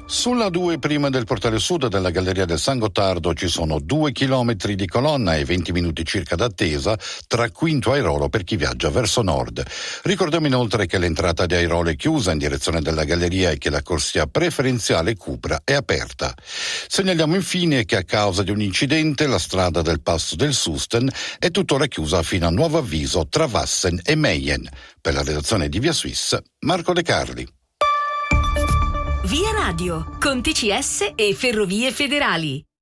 Sulla 2 prima del portale sud della Galleria del San Gottardo ci sono 2 chilometri di colonna e 20 minuti circa d'attesa tra Quinto Airolo per chi viaggia verso nord. Ricordiamo inoltre che l'entrata di Airolo è chiusa in direzione della galleria e che la corsia preferenziale Cupra è aperta. Segnaliamo infine che a causa di un incidente la strada del Passo del Susten è tuttora chiusa fino a nuovo avviso tra Vassen e Meyen. Per la redazione di Via Suisse, Marco De Carli. Via Radio, con TCS e Ferrovie Federali.